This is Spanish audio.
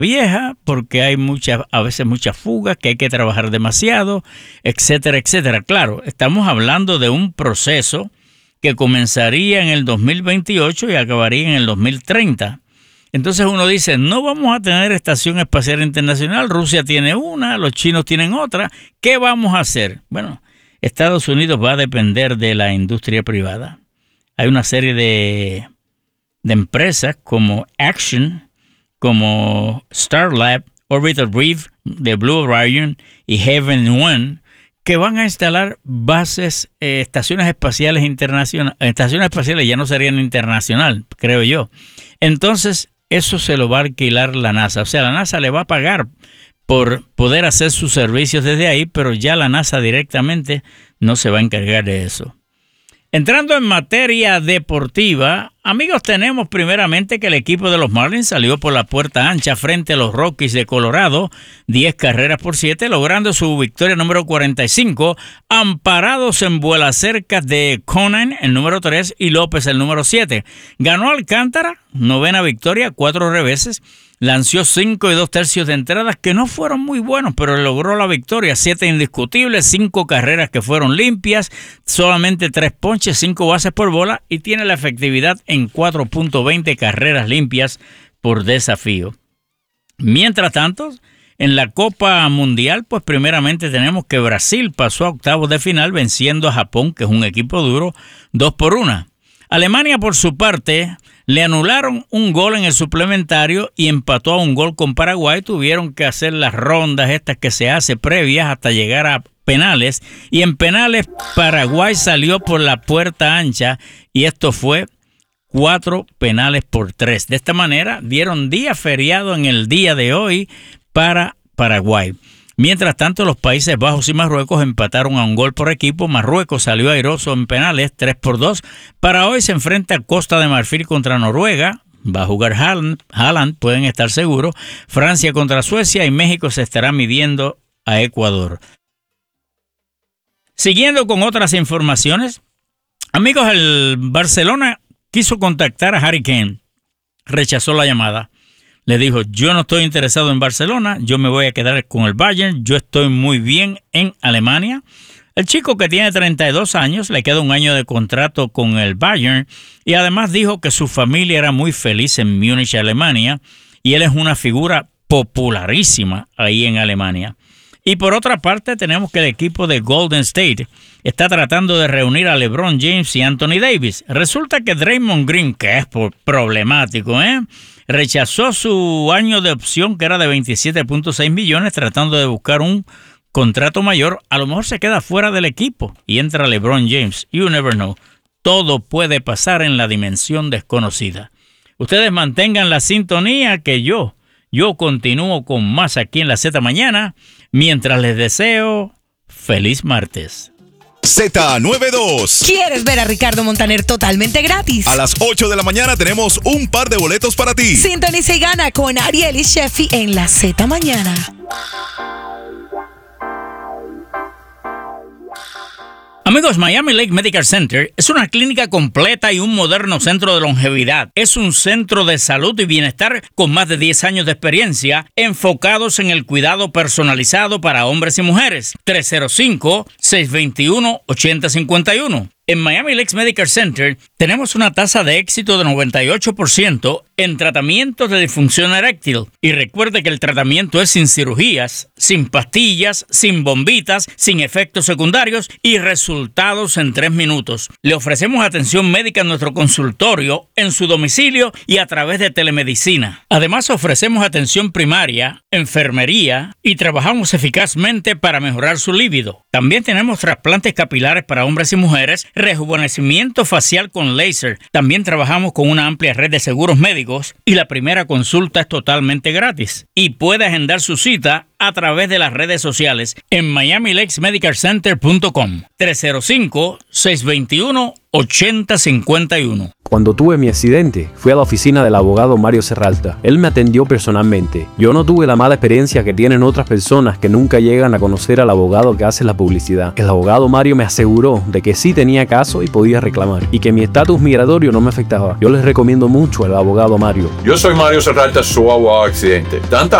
vieja porque hay a veces muchas fugas, que hay que trabajar demasiado, etcétera, etcétera. Claro, estamos hablando de un proceso que comenzaría en el 2028 y acabaría en el 2030. Entonces uno dice, no vamos a tener Estación Espacial Internacional, Rusia tiene una, los chinos tienen otra, ¿qué vamos a hacer? Bueno, Estados Unidos va a depender de la industria privada. Hay una serie de empresas como Action, como Starlab, Orbital Reef, de Blue Origin y Heaven One, que van a instalar bases, estaciones espaciales internacionales. Estaciones espaciales ya no serían internacional, creo yo. Entonces, eso se lo va a alquilar la NASA. O sea, la NASA le va a pagar por poder hacer sus servicios desde ahí, pero ya la NASA directamente no se va a encargar de eso. Entrando en materia deportiva, amigos, tenemos primeramente que el equipo de los Marlins salió por la puerta ancha frente a los Rockies de Colorado, 10-7, logrando su victoria número 45, amparados en vuelacercas de Conan, el número 3, y López, el número 7. Ganó Alcántara, 9ª victoria, 4 reveses. Lanzó 5 2/3 de entradas que no fueron muy buenos, pero logró la victoria. 7 indiscutibles, 5 carreras que fueron limpias, solamente 3 ponches, 5 bases por bola y tiene la efectividad en 4.20 carreras limpias por desafío. Mientras tanto, en la Copa Mundial, pues primeramente tenemos que Brasil pasó a octavos de final venciendo a Japón, que es un equipo duro, 2-1. Alemania, por su parte, le anularon un gol en el suplementario y empató a un gol con Paraguay. Tuvieron que hacer las rondas estas que se hace previas hasta llegar a penales. Y en penales Paraguay salió por la puerta ancha y esto fue 4-3. De esta manera dieron día feriado en el día de hoy para Paraguay. Mientras tanto, los Países Bajos y Marruecos empataron a un gol por equipo. Marruecos salió airoso en penales, 3-2. Para hoy se enfrenta Costa de Marfil contra Noruega. Va a jugar Haaland, pueden estar seguros. Francia contra Suecia y México se estará midiendo a Ecuador. Siguiendo con otras informaciones, amigos, el Barcelona quiso contactar a Harry Kane. Rechazó la llamada. Le dijo, yo no estoy interesado en Barcelona, yo me voy a quedar con el Bayern, yo estoy muy bien en Alemania. El chico, que tiene 32 años, le queda un año de contrato con el Bayern y además dijo que su familia era muy feliz en Múnich, Alemania, y él es una figura popularísima ahí en Alemania. Y por otra parte tenemos que el equipo de Golden State está tratando de reunir a LeBron James y Anthony Davis. Resulta que Draymond Green, que es problemático, rechazó su año de opción, que era de 27.6 millones, tratando de buscar un contrato mayor. A lo mejor se queda fuera del equipo y entra LeBron James. You never know. Todo puede pasar en la dimensión desconocida. Ustedes mantengan la sintonía que yo continúo con más aquí en la Z Mañana, mientras les deseo feliz martes. Z92. ¿Quieres ver a Ricardo Montaner totalmente gratis? A las 8 de la mañana tenemos un par de boletos para ti. Sintoniza y gana con Ariel y Sheffy en la Z Mañana. Amigos, Miami Lake Medical Center es una clínica completa y un moderno centro de longevidad. Es un centro de salud y bienestar con más de 10 años de experiencia, enfocados en el cuidado personalizado para hombres y mujeres. 305-621-8051. En Miami Lakes Medical Center tenemos una tasa de éxito de 98% en tratamientos de disfunción eréctil. Y recuerde que el tratamiento es sin cirugías, sin pastillas, sin bombitas, sin efectos secundarios y resultados en 3 minutos. Le ofrecemos atención médica en nuestro consultorio, en su domicilio y a través de telemedicina. Además, ofrecemos atención primaria, enfermería y trabajamos eficazmente para mejorar su líbido. También tenemos trasplantes capilares para hombres y mujeres, rejuvenecimiento facial con láser. También trabajamos con una amplia red de seguros médicos y la primera consulta es totalmente gratis. Y puede agendar su cita a través de las redes sociales en miamilakesmedicalcenter.com. 305-621-8051. Cuando tuve mi accidente, fui a la oficina del abogado Mario Serralta. Él me atendió personalmente. Yo no tuve la mala experiencia que tienen otras personas que nunca llegan a conocer al abogado que hace la publicidad. El abogado Mario me aseguró de que sí tenía caso y podía reclamar, y que mi estatus migratorio no me afectaba. Yo les recomiendo mucho al abogado Mario. Yo soy Mario Serralta, su abogado accidente. Tanta